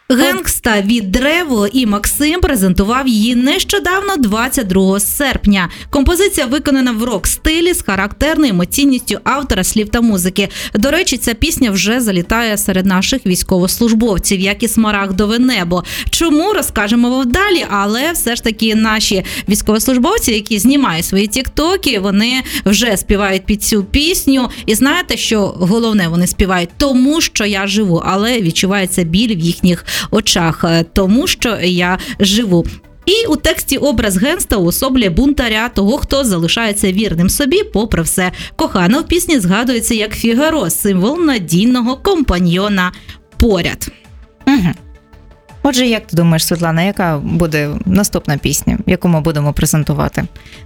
Генгста від Древо і Максим презентував її нещодавно, 22 серпня. Композиція виконана в рок-стилі з характерною емоційністю автора слів та музики. До речі, ця пісня вже залітає серед наших військовослужбовців, як і «Смарагдове небо». Чому, розкажемо вам далі, але все ж таки наші військовослужбовці, які знімають свої тіктоки, вони вже співають під цю пісню. І знаєте, що головне, вони співають «Тому що я живу», але відчувається біль в їхніх очах, тому що я живу. І у тексті образ Генгста уособлює бунтаря, того, хто залишається вірним собі попри все. Кохана в пісні згадується як Фігаро, символ надійного компаньйона поряд. Угу. Отже, як ти думаєш, Світлана, яка буде наступна пісня, яку ми будемо презентувати?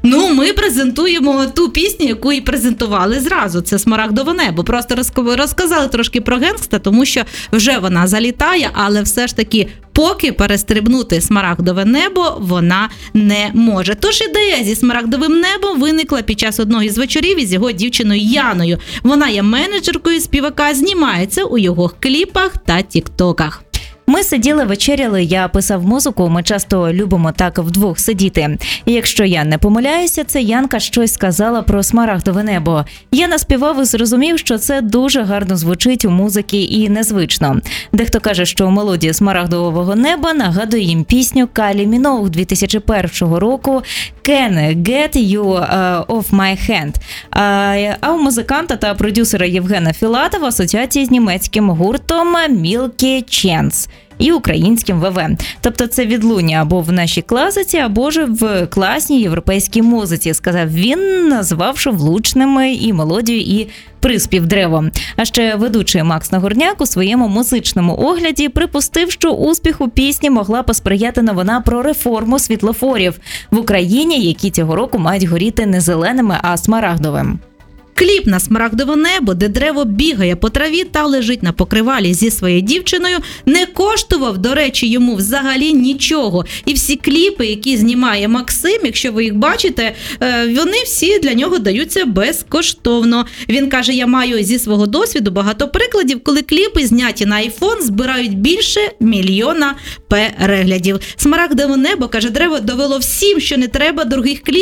Ми презентуємо ту пісню, яку і презентували зразу. Це «Смарагдове небо». Просто розказали трошки про Генгста, тому що вже вона залітає, але все ж таки поки перестрибнути «Смарагдове небо» вона не може. Тож ідея зі «Смарагдовим небом» виникла під час одного із вечорів із його дівчиною Яною. Вона є менеджеркою співака, знімається у його кліпах та тіктоках. Ми сиділи, вечеряли, я писав музику, ми часто любимо так вдвох сидіти. І якщо я не помиляюся, це Янка щось сказала про «Смарагдове небо». Я наспівав і зрозумів, що це дуже гарно звучить у музиці і незвично. Дехто каже, що мелодія «Смарагдового неба» нагадує їм пісню Кайлі Міноуг 2001 року «Can Get You Off My Hand». А у музиканта та продюсера Євгена Філатова асоціації з німецьким гуртом Milky Chance і українським ВВ. Тобто це відлуння або в нашій класиці, або ж в класній європейській музиці, сказав він, назвавши влучними і мелодію, і приспів Древо. А ще ведучий Макс Нагорняк у своєму музичному огляді припустив, що успіху пісні могла посприяти новина про реформу світлофорів в Україні, які цього року мають горіти не зеленими, а смарагдовим. Кліп на «Смарагдове небо», де Древо бігає по траві та лежить на покривалі зі своєю дівчиною, не коштував, до речі, йому взагалі нічого. І всі кліпи, які знімає Максим, якщо ви їх бачите, вони всі для нього даються безкоштовно. Він каже, я маю зі свого досвіду багато прикладів, коли кліпи, зняті на iPhone, збирають більше 1 мільйона переглядів. «Смарагдове небо», каже Древо, довело всім, що не треба дорогих кліпів.